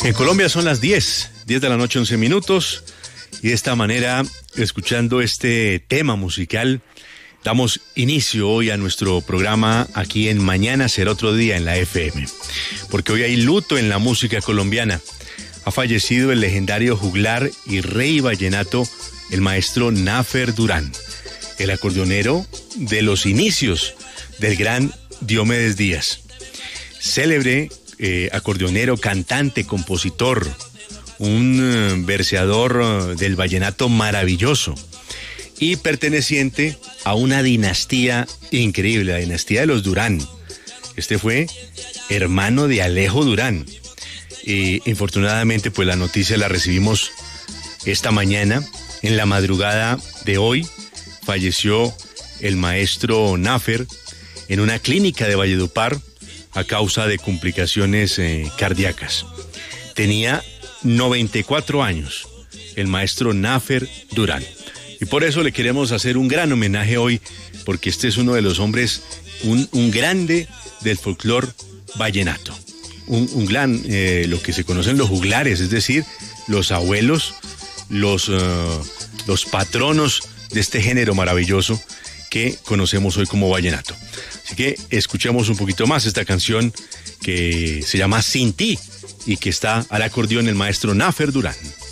En Colombia son las 10 de la noche, 11 minutos, y de esta manera, escuchando este tema musical, damos inicio hoy a nuestro programa aquí en Mañana Será Otro Día en la FM, porque hoy hay luto en la música colombiana. Ha fallecido el legendario juglar y rey vallenato, el maestro Nafer Durán, el acordeonero de los inicios del gran Diomedes Díaz. Célebre acordeonero, cantante, compositor, un verseador del vallenato maravilloso y perteneciente a una dinastía increíble, la dinastía de los Durán. Este fue hermano de Alejo Durán. Y infortunadamente, pues la noticia la recibimos esta mañana. En la madrugada de hoy falleció el maestro Nafer en una clínica de Valledupar a causa de complicaciones cardíacas. Tenía 94 años, el maestro Nafer Durán. Y por eso le queremos hacer un gran homenaje hoy, porque este es uno de los hombres, un grande del folclore vallenato. Un gran, lo que se conocen los juglares, es decir, los abuelos, los patronos de este género maravilloso que conocemos hoy como vallenato. Así que escuchemos un poquito más esta canción que se llama Sin Ti y que está al acordeón el maestro Nafer Durán.